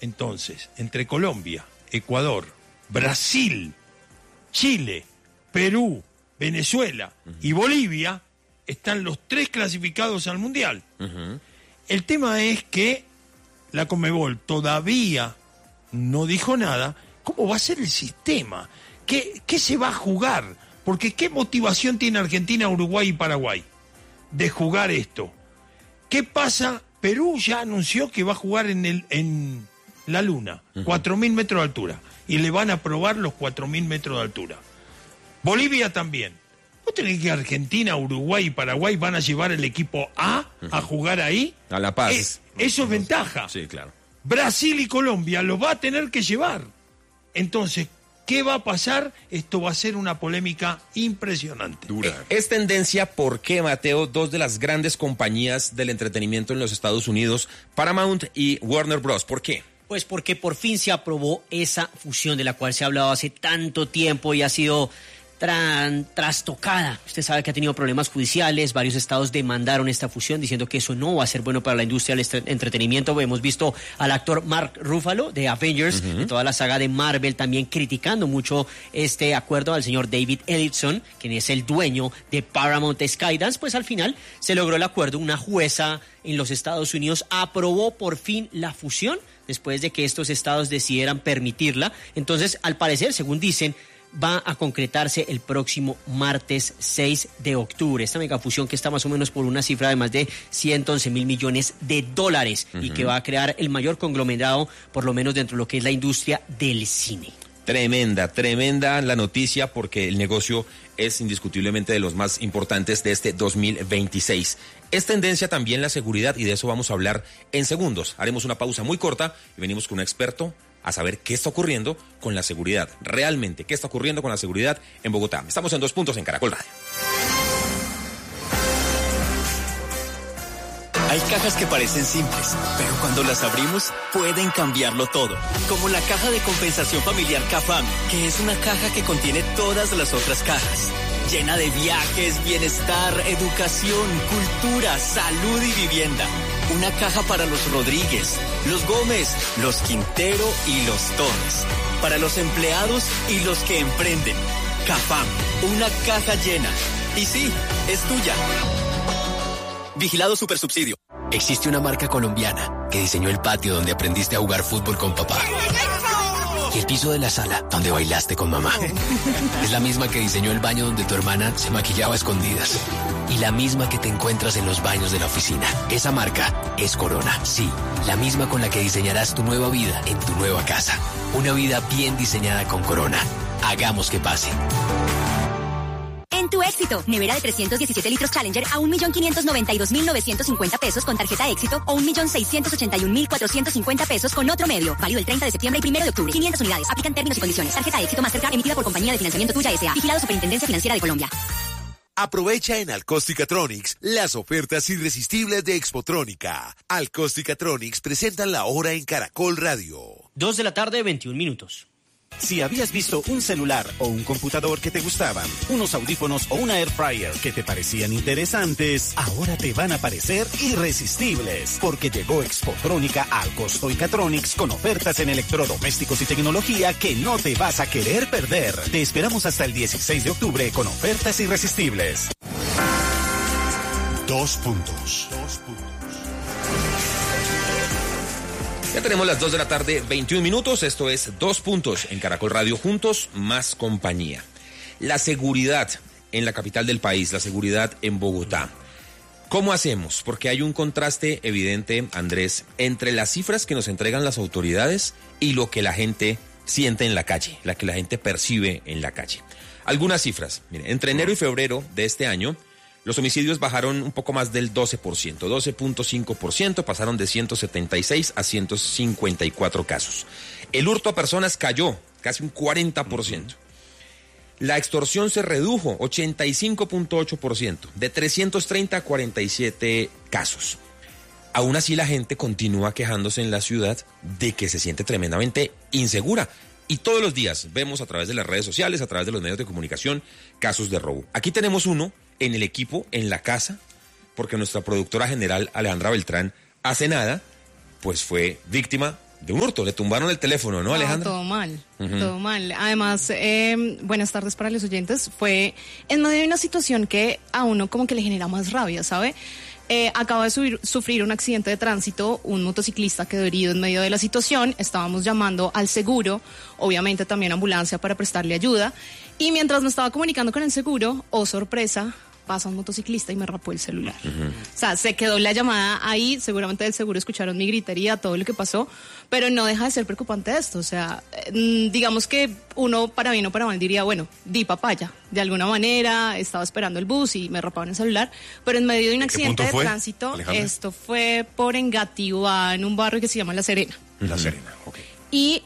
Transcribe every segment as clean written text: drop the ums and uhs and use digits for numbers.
Entonces, entre Colombia, Ecuador, Brasil, Chile, Perú, Venezuela y Bolivia están los 3 clasificados al Mundial. El tema es que la Conmebol todavía no dijo nada. ¿Cómo va a ser el sistema? ¿Qué se va a jugar? Porque ¿qué motivación tiene Argentina, Uruguay y Paraguay de jugar esto? ¿Qué pasa? Perú ya anunció que va a jugar en la Luna, 4.000 metros de altura, y le van a probar los 4.000 metros de altura. Bolivia también. ¿Vos tenés que Argentina, Uruguay y Paraguay van a llevar el equipo A a jugar ahí? A La Paz. Eso es ventaja. Sí, claro. Brasil y Colombia lo va a tener que llevar. Entonces, ¿qué va a pasar? Esto va a ser una polémica impresionante. Dura. Es tendencia porque, Mateo, 2 de las grandes compañías del entretenimiento en los Estados Unidos, Paramount y Warner Bros. ¿Por qué? Pues porque por fin se aprobó esa fusión de la cual se ha hablado hace tanto tiempo y ha sido trastocada. Usted sabe que ha tenido problemas judiciales, varios estados demandaron esta fusión diciendo que eso no va a ser bueno para la industria del entretenimiento. Hemos visto al actor Mark Ruffalo de Avengers, de toda la saga de Marvel, también criticando mucho este acuerdo, al señor David Ellison, quien es el dueño de Paramount Skydance. Pues al final se logró el acuerdo. Una jueza en los Estados Unidos aprobó por fin la fusión después de que estos estados decidieran permitirla. Entonces, al parecer, según dicen, va a concretarse el próximo martes 6 de octubre. Esta megafusión que está más o menos por una cifra de más de 111.000 millones de dólares y que va a crear el mayor conglomerado, por lo menos dentro de lo que es la industria del cine. Tremenda la noticia porque el negocio es indiscutiblemente de los más importantes de este 2026. Es tendencia también la seguridad y de eso vamos a hablar en segundos. Haremos una pausa muy corta y venimos con un experto a saber qué está ocurriendo con la seguridad. Realmente, qué está ocurriendo con la seguridad en Bogotá. Estamos en 2 puntos en Caracol Radio. Hay cajas que parecen simples, pero cuando las abrimos pueden cambiarlo todo. Como la caja de compensación familiar CAFAM, que es una caja que contiene todas las otras cajas. Llena de viajes, bienestar, educación, cultura, salud y vivienda. Una caja para los Rodríguez, los Gómez, los Quintero y los Torres. Para los empleados y los que emprenden. CAFAM, una caja llena. Y sí, es tuya. Vigilado Supersubsidio. Existe una marca colombiana que diseñó el patio donde aprendiste a jugar fútbol con papá. Y el piso de la sala donde bailaste con mamá. Es la misma que diseñó el baño donde tu hermana se maquillaba a escondidas. Y la misma que te encuentras en los baños de la oficina. Esa marca es Corona. Sí, la misma con la que diseñarás tu nueva vida en tu nueva casa. Una vida bien diseñada con Corona. Hagamos que pase. En tu Éxito, nevera de 317 litros Challenger a 1.592.950 pesos con tarjeta Éxito o 1.681.450 pesos con otro medio. Válido el 30 de septiembre y 1 de octubre. 500 unidades. Aplican términos y condiciones. Tarjeta Éxito Mastercard emitida por Compañía de Financiamiento Tuya S.A. Vigilado Superintendencia Financiera de Colombia. Aprovecha en Alcosticatronics las ofertas irresistibles de Expotrónica. Alcosticatronics presentan la hora en Caracol Radio. 2 de la tarde, 21 minutos. Si habías visto un celular o un computador que te gustaban, unos audífonos o una air fryer que te parecían interesantes, ahora te van a parecer irresistibles, porque llegó Expotrónica al Alcosticatronics con ofertas en electrodomésticos y tecnología que no te vas a querer perder. Te esperamos hasta el 16 de octubre con ofertas irresistibles. 2 puntos. Ya tenemos las 2 de la tarde, 21 minutos. Esto es 2 puntos en Caracol Radio. Juntos, más compañía. La seguridad en la capital del país, la seguridad en Bogotá. ¿Cómo hacemos? Porque hay un contraste evidente, Andrés, entre las cifras que nos entregan las autoridades y lo que la gente siente en la calle, la que la gente percibe en la calle. Algunas cifras. Mire, entre enero y febrero de este año, los homicidios bajaron un poco más del 12%, 12.5%, pasaron de 176 a 154 casos. El hurto a personas cayó casi un 40%. La extorsión se redujo 85.8%, de 330 a 47 casos. Aún así la gente continúa quejándose en la ciudad de que se siente tremendamente insegura. Y todos los días vemos a través de las redes sociales, a través de los medios de comunicación, casos de robo. Aquí tenemos uno en el equipo, en la casa, porque nuestra productora general Alejandra Beltrán hace nada, pues fue víctima de un hurto, le tumbaron el teléfono, ¿no, Alejandra? Todo mal, todo mal. Además, buenas tardes para los oyentes. Fue en medio de una situación que a uno como que le genera más rabia, ¿sabe? Acaba de sufrir un accidente de tránsito, un motociclista quedó herido en medio de la situación, estábamos llamando al seguro, obviamente también ambulancia para prestarle ayuda, y mientras me estaba comunicando con el seguro, oh sorpresa, pasa un motociclista y me rapó el celular. O sea, se quedó la llamada ahí, seguramente del seguro escucharon mi gritería, todo lo que pasó, pero no deja de ser preocupante esto. O sea, digamos que uno para bien o para mal diría, bueno, di papaya, de alguna manera, estaba esperando el bus y me raparon el celular, pero en medio de un accidente de tránsito, Alejandra, esto fue por Engativá, en un barrio que se llama La Serena. La Serena, ok. Y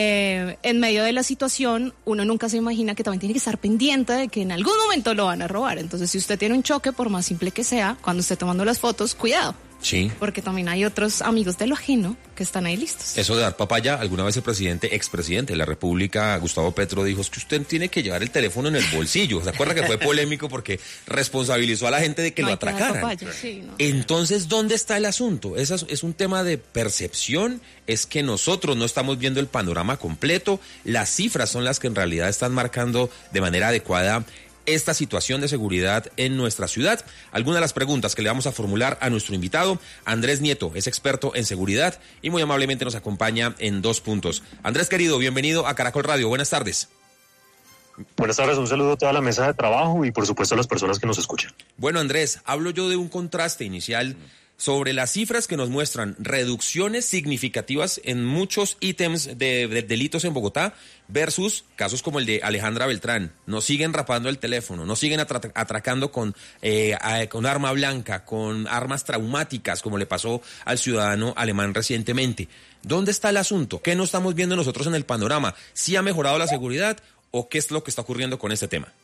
en medio de la situación, uno nunca se imagina que también tiene que estar pendiente de que en algún momento lo van a robar. Entonces, si usted tiene un choque, por más simple que sea, cuando esté tomando las fotos, cuidado. Sí. Porque también hay otros amigos de lo ajeno que están ahí listos. Eso de dar papaya, alguna vez el expresidente de la República, Gustavo Petro, dijo es que usted tiene que llevar el teléfono en el bolsillo. ¿Se acuerda que fue polémico porque responsabilizó a la gente de que no lo hay que dar atracaran? papaya, sí, no. Entonces, ¿dónde está el asunto? ¿Es un tema de percepción? ¿Es que nosotros no estamos viendo el panorama completo? Las cifras son las que en realidad están marcando de manera adecuada esta situación de seguridad en nuestra ciudad. Algunas de las preguntas que le vamos a formular a nuestro invitado, Andrés Nieto, es experto en seguridad y muy amablemente nos acompaña en 2 puntos. Andrés, querido, bienvenido a Caracol Radio. Buenas tardes. Buenas tardes, un saludo a toda la mesa de trabajo y por supuesto a las personas que nos escuchan. Bueno, Andrés, hablo yo de un contraste inicial sobre las cifras que nos muestran reducciones significativas en muchos ítems de delitos en Bogotá versus casos como el de Alejandra Beltrán. Nos siguen rapando el teléfono, nos siguen atracando con arma blanca, con armas traumáticas, como le pasó al ciudadano alemán recientemente. ¿Dónde está el asunto? ¿Qué no estamos viendo nosotros en el panorama? ¿Sí ha mejorado la seguridad o qué es lo que está ocurriendo con este tema?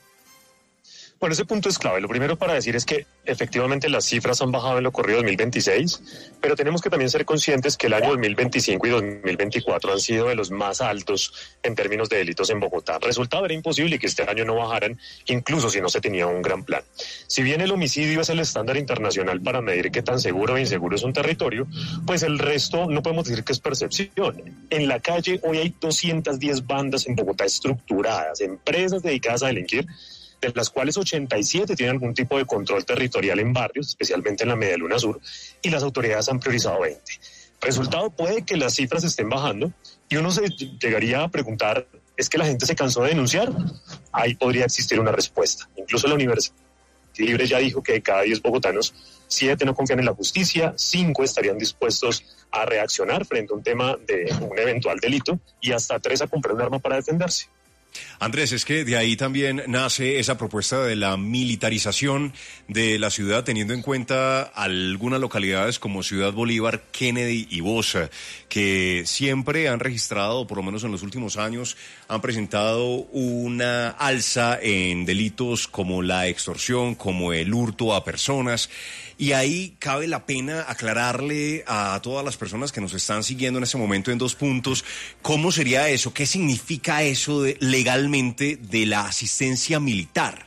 Bueno, ese punto es clave. Lo primero para decir es que efectivamente las cifras han bajado en lo corrido 2026, pero tenemos que también ser conscientes que el año 2025 y 2024 han sido de los más altos en términos de delitos en Bogotá. Resultado era imposible que este año no bajaran, incluso si no se tenía un gran plan. Si bien el homicidio es el estándar internacional para medir qué tan seguro o inseguro es un territorio, pues el resto no podemos decir que es percepción. En la calle hoy hay 210 bandas en Bogotá estructuradas, empresas dedicadas a delinquir, de las cuales 87 tienen algún tipo de control territorial en barrios, especialmente en la Medialuna Sur, y las autoridades han priorizado 20. Resultado, puede que las cifras estén bajando y uno se llegaría a preguntar, ¿es que la gente se cansó de denunciar? Ahí podría existir una respuesta. Incluso la Universidad Libre ya dijo que de cada 10 bogotanos, 7 no confían en la justicia, 5 estarían dispuestos a reaccionar frente a un tema de un eventual delito y hasta 3 a comprar un arma para defenderse. Andrés, es que de ahí también nace esa propuesta de la militarización de la ciudad, teniendo en cuenta algunas localidades como Ciudad Bolívar, Kennedy y Bosa, que siempre han registrado, por lo menos en los últimos años, han presentado una alza en delitos como la extorsión, como el hurto a personas. Y ahí cabe la pena aclararle a todas las personas que nos están siguiendo en este momento en 2 puntos, ¿cómo sería eso? ¿Qué significa eso legalmente de la asistencia militar?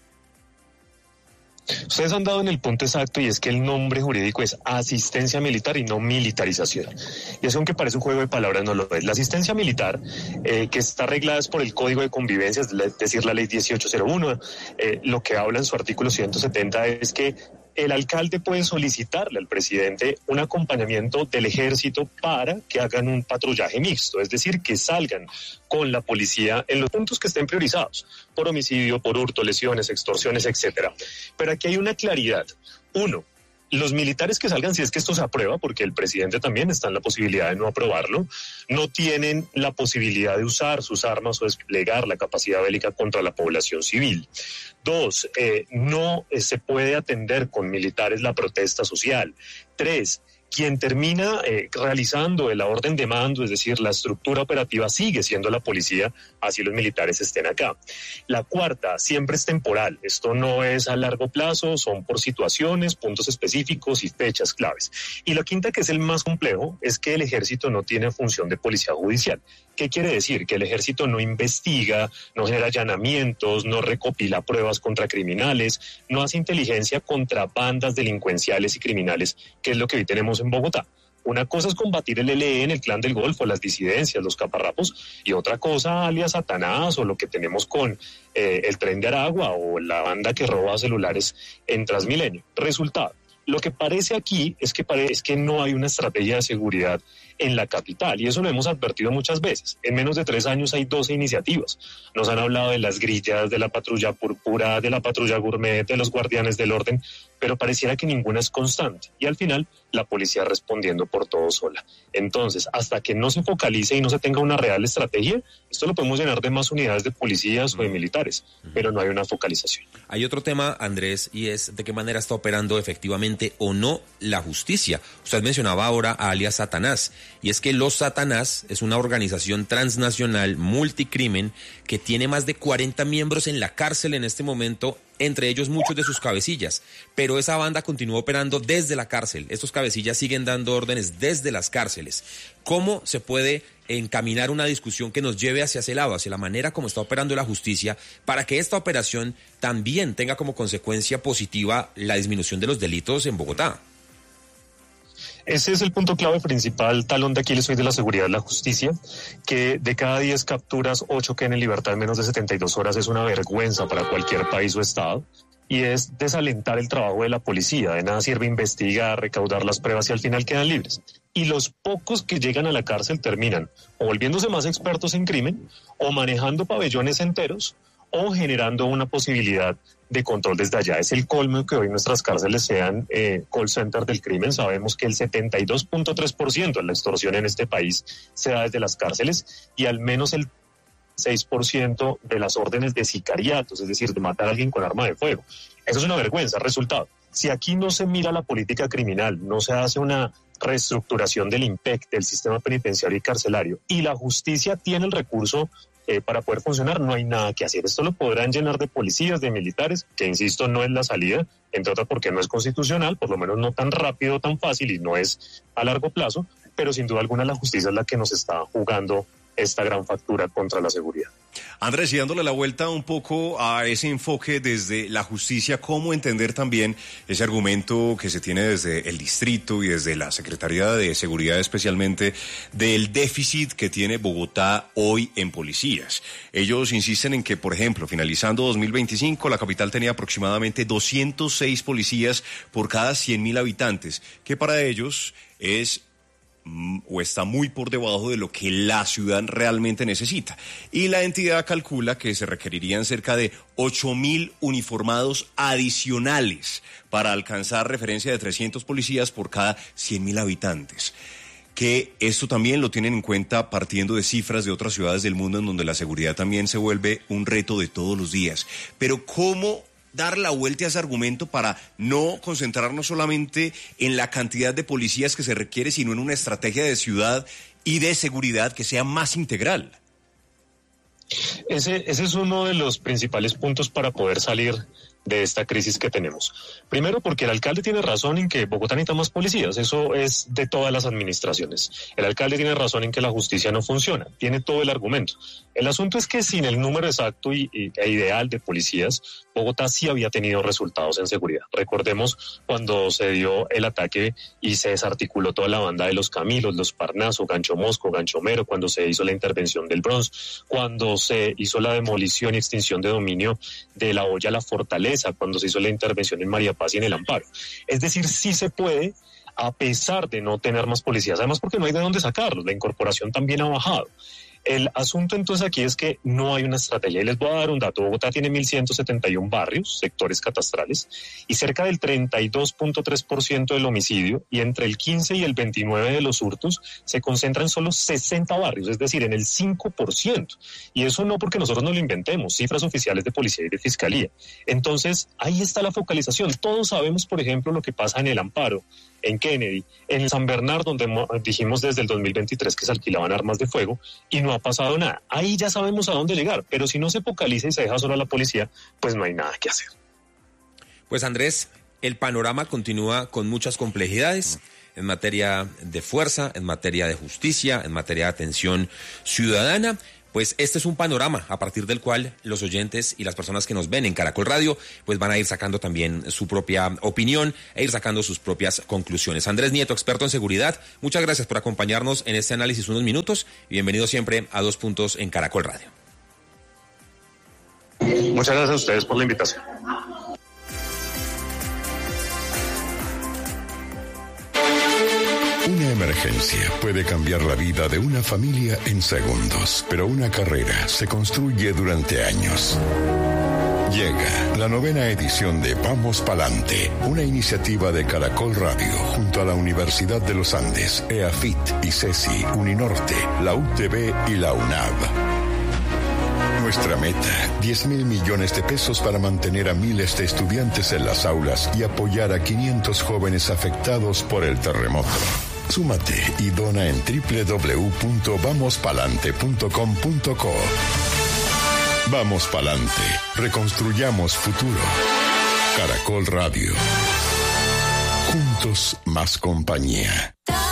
Ustedes han dado en el punto exacto y es que el nombre jurídico es asistencia militar y no militarización. Y eso aunque parece un juego de palabras no lo es. La asistencia militar, que está arreglada es por el Código de Convivencia, es decir, la Ley 1801, lo que habla en su artículo 170 es que el alcalde puede solicitarle al presidente un acompañamiento del ejército para que hagan un patrullaje mixto, es decir, que salgan con la policía en los puntos que estén priorizados, por homicidio, por hurto, lesiones, extorsiones, etcétera. Pero aquí hay una claridad. 1. Los militares que salgan, si es que esto se aprueba, porque el presidente también está en la posibilidad de no aprobarlo, no tienen la posibilidad de usar sus armas o desplegar la capacidad bélica contra la población civil. 2, no se puede atender con militares la protesta social. 3, quien termina realizando la orden de mando, es decir, la estructura operativa sigue siendo la policía, así los militares estén acá. La 4, siempre es temporal, esto no es a largo plazo, son por situaciones, puntos específicos y fechas claves. Y la 5, que es el más complejo, es que el ejército no tiene función de policía judicial. ¿Qué quiere decir? Que el ejército no investiga, no genera allanamientos, no recopila pruebas contra criminales, no hace inteligencia contra bandas delincuenciales y criminales, que es lo que hoy tenemos en Bogotá. Una cosa es combatir el ELN, el Clan del Golfo, las disidencias, los caparrapos, y otra cosa, alias Satanás, o lo que tenemos con el Tren de Aragua o la banda que roba celulares en Transmilenio. Resultado, lo que parece aquí es que no hay una estrategia de seguridad en la capital, y eso lo hemos advertido muchas veces. En menos de 3 años hay 12 iniciativas. Nos han hablado de las grillas, de la patrulla púrpura, de la patrulla gourmet, de los guardianes del orden, pero pareciera que ninguna es constante, y al final la policía respondiendo por todo sola. Entonces, hasta que no se focalice y no se tenga una real estrategia, esto lo podemos llenar de más unidades de policías o de militares, pero no hay una focalización. Hay otro tema, Andrés, y es de qué manera está operando efectivamente o no la justicia. Usted mencionaba ahora a alias Satanás, y es que Los Satanás es una organización transnacional multicrimen que tiene más de 40 miembros en la cárcel en este momento, entre ellos muchos de sus cabecillas, pero esa banda continúa operando desde la cárcel. Estos cabecillas siguen dando órdenes desde las cárceles. ¿Cómo se puede encaminar una discusión que nos lleve hacia ese lado, hacia la manera como está operando la justicia, para que esta operación también tenga como consecuencia positiva la disminución de los delitos en Bogotá? Ese es el punto clave principal, talón de Aquiles hoy de la seguridad de la justicia, que de cada 10 capturas, 8 queden en libertad en menos de 72 horas es una vergüenza para cualquier país o estado, y es desalentar el trabajo de la policía. De nada sirve investigar, recaudar las pruebas y al final quedan libres. Y los pocos que llegan a la cárcel terminan o volviéndose más expertos en crimen, o manejando pabellones enteros, o generando una posibilidad de control desde allá. Es el colmo que hoy nuestras cárceles sean call center del crimen. Sabemos que el 72.3% de la extorsión en este país se da desde las cárceles, y al menos el 6% de las órdenes de sicariatos, es decir, de matar a alguien con arma de fuego. Eso es una vergüenza. Resultado, si aquí no se mira la política criminal, no se hace una reestructuración del IMPEC, del sistema penitenciario y carcelario, y la justicia tiene el recurso para poder funcionar, no hay nada que hacer. Esto lo podrán llenar de policías, de militares, que insisto, no es la salida, entre otras porque no es constitucional, por lo menos no tan rápido, tan fácil, y no es a largo plazo, pero sin duda alguna la justicia es la que nos está jugando esta gran factura contra la seguridad. Andrés, y dándole la vuelta un poco a ese enfoque desde la justicia, ¿cómo entender también ese argumento que se tiene desde el distrito y desde la Secretaría de Seguridad especialmente del déficit que tiene Bogotá hoy en policías? Ellos insisten en que, por ejemplo, finalizando 2025, la capital tenía aproximadamente 206 policías por cada 100.000 habitantes, que para ellos es o está muy por debajo de lo que la ciudad realmente necesita. Y la entidad calcula que se requerirían cerca de 8.000 uniformados adicionales para alcanzar referencia de 300 policías por cada 100.000 habitantes. Que esto también lo tienen en cuenta partiendo de cifras de otras ciudades del mundo en donde la seguridad también se vuelve un reto de todos los días. Pero ¿cómo dar la vuelta a ese argumento para no concentrarnos solamente en la cantidad de policías que se requiere, sino en una estrategia de ciudad y de seguridad que sea más integral? Ese es uno de los principales puntos para poder salir de esta crisis que tenemos. Primero, porque el alcalde tiene razón en que Bogotá necesita más policías, eso es de todas las administraciones. El alcalde tiene razón en que la justicia no funciona, tiene todo el argumento. El asunto es que sin el número exacto e ideal de policías, Bogotá sí había tenido resultados en seguridad. Recordemos cuando se dio el ataque y se desarticuló toda la banda de los Camilos, los Parnaso, Gancho Mosco, Gancho Mero, cuando se hizo la intervención del Bronx, cuando se hizo la demolición y extinción de dominio de la olla La Fortaleza, cuando se hizo la intervención en María Paz y en el Amparo. Es decir, sí se puede, a pesar de no tener más policías, además porque no hay de dónde sacarlos, la incorporación también ha bajado. El asunto entonces aquí es que no hay una estrategia, y les voy a dar un dato. Bogotá tiene 1.171 barrios, sectores catastrales, y cerca del 32.3% del homicidio, y entre el 15 y el 29 de los hurtos se concentran solo 60 barrios, es decir, en el 5%. Y eso no porque nosotros no lo inventemos, cifras oficiales de policía y de fiscalía. Entonces, ahí está la focalización. Todos sabemos, por ejemplo, lo que pasa en el Amparo, en Kennedy, en San Bernardo, donde dijimos desde el 2023 que se alquilaban armas de fuego y no ha pasado nada. Ahí ya sabemos a dónde llegar, pero si no se focaliza y se deja solo a la policía, pues no hay nada que hacer. Pues Andrés, el panorama continúa con muchas complejidades en materia de fuerza, en materia de justicia, en materia de atención ciudadana, pues este es un panorama a partir del cual los oyentes y las personas que nos ven en Caracol Radio pues van a ir sacando también su propia opinión e ir sacando sus propias conclusiones. Andrés Nieto, experto en seguridad, muchas gracias por acompañarnos en este análisis unos minutos y bienvenido siempre a 2 Puntos en Caracol Radio. Muchas gracias a ustedes por la invitación. Una emergencia puede cambiar la vida de una familia en segundos, pero una carrera se construye durante años. Llega la 9ª edición de Vamos Palante, una iniciativa de Caracol Radio junto a la Universidad de los Andes, EAFIT, ICESI, Uninorte, la UTB y la UNAV. Nuestra meta, 10.000 millones de pesos para mantener a miles de estudiantes en las aulas y apoyar a 500 jóvenes afectados por el terremoto. Súmate y dona en www.vamospalante.com.co. Vamos Palante, reconstruyamos futuro. Caracol Radio. Juntos más compañía.